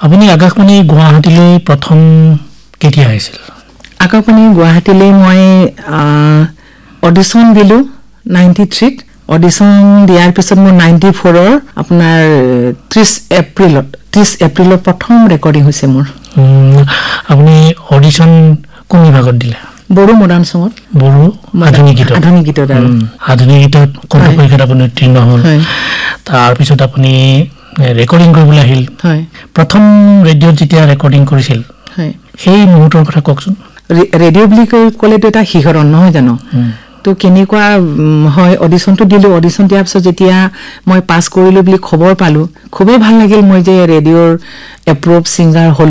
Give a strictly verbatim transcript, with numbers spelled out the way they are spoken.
আপুনি আকাশবাণী গুৱাহাটীলৈ প্ৰথম কেতিয়া আহিছিল আকাশবাণী গুৱাহাটীলৈ মই অডিশ্যন দিলো নাইণ্টি থ্ৰীত অডিশ্যন দিয়াৰ পিছত মোৰ নাইণ্টি ফ'ৰৰ আপোনাৰ ত্ৰিছ এপ্ৰিলত ত্ৰিছ এপ্ৰিলত প্ৰথম ৰেকৰ্ডিং হৈছে মোৰ আপুনি অডিশ্যন কোন বিভাগত দিলে বড়ো মডাৰ্ণ সংগত বড়ো আধুনিক গীত আধুনিক গীতত আৰু আধুনিক গীতত কণ্ঠ পৰীক্ষাত আপুনি উত্তীৰ্ণ হ'ল তাৰপিছত আপুনি ৰেকৰ্ডিং কৰিবলৈ আহিল প্ৰথম ৰেডিঅ'ত যেতিয়া ৰেকৰ্ডিং কৰিছিল সেই মুহূৰ্তৰ কথা কওকচোন ৰেডিঅ' বুলি ক'লেতো এটা শিহৰণ নহয় জানো তো কেনেকুৱা হয় অডিশ্যনটো দিলোঁ অডিশ্যন দিয়াৰ পিছত যেতিয়া মই পাছ কৰিলোঁ বুলি খবৰ পালোঁ খুবেই ভাল লাগিল মই যে ৰেডিঅ'ৰ এপ্ৰুভ ছিংগাৰ হ'ল